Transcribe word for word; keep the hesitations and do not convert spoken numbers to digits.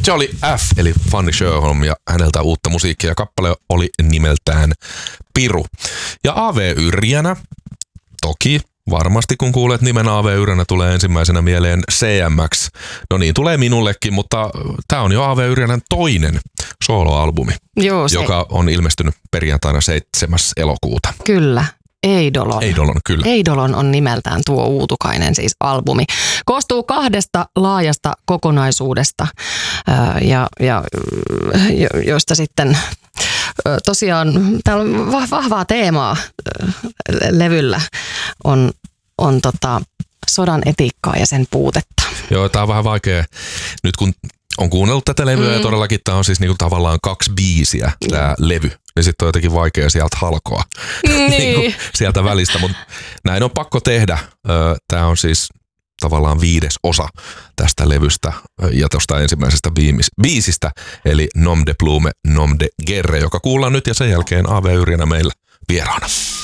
Se oli F, eli Fanny Sjöholm, ja häneltä uutta musiikkia. Kappale oli nimeltään Piru. Ja A V Yrjänä, toki varmasti kun kuulet nimen A V Yrjänä, tulee ensimmäisenä mieleen C M X. No niin, tulee minullekin, mutta tämä on jo A V Yrjänän toinen soloalbumi, Joo, se... joka on ilmestynyt perjantaina seitsemäs elokuuta. Kyllä. Eidolon. Eidolon, kyllä. Eidolon on nimeltään tuo uutukainen siis albumi. Koostuu kahdesta laajasta kokonaisuudesta, ja, ja, joista sitten tosiaan täällä on vahvaa teemaa levyllä. On, on tota, sodan etiikkaa ja sen puutetta. Joo, tää on vähän vaikea nyt kun on kuunnellut tätä levyä mm. ja todellakin tää on siis niinku tavallaan kaksi biisiä tää mm. levy. Niin sitten on jotenkin vaikea sieltä halkoa niin. niinku sieltä välistä, mutta näin on pakko tehdä. Tää on siis tavallaan viides osa tästä levystä ja tuosta ensimmäisestä biisistä, eli Nom de Plume, Nom de Guerre, joka kuullaan nyt ja sen jälkeen A V Yrjänä meillä vieraana.